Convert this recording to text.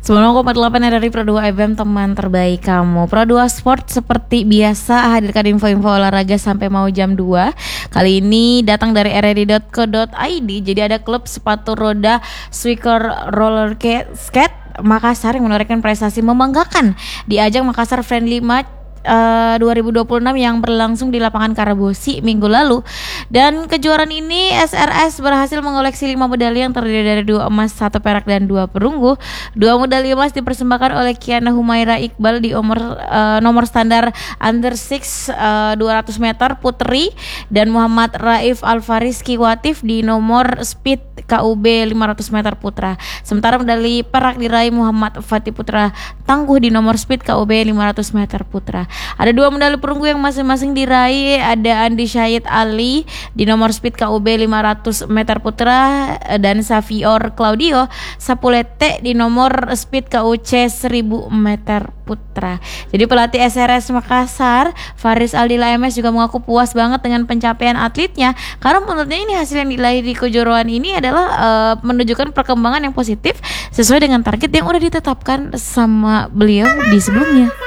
90,8 dari Pro 2 FM, teman terbaik kamu. Pro 2 Sport seperti biasa hadirkan info-info olahraga sampai mau jam 2. Kali ini datang dari rri.co.id. Jadi ada klub sepatu roda Swicker Roller Skate Makassar yang menorehkan prestasi membanggakan di ajang Makassar Friendly Match 2026 yang berlangsung di lapangan Karabosi minggu lalu. Dan kejuaraan ini SRS berhasil mengoleksi 5 medali yang terdiri dari 2 emas, 1 perak dan 2 perunggu. 2 medali emas dipersembahkan oleh Kiana Humaira Iqbal di nomor standar under 6 200 meter putri dan Muhammad Raif Alfaris Kiwatif di nomor speed KUB 500 meter putra. Sementara medali perak diraih Muhammad Fatih Putra Tangguh di nomor speed KUB 500 meter putra. Ada 2 medali perunggu yang masing-masing diraih. Ada Andi Syahid Ali di nomor speed KUB 500 meter putra dan Savior Claudio Sapulete di nomor speed KUC 1000 meter putra. Jadi pelatih SRS Makassar Faris Aldila MS juga mengaku puas banget dengan pencapaian atletnya, karena menurutnya ini hasil yang diraih di kejuaraan ini adalah menunjukkan perkembangan yang positif sesuai dengan target yang udah ditetapkan sama beliau di sebelumnya.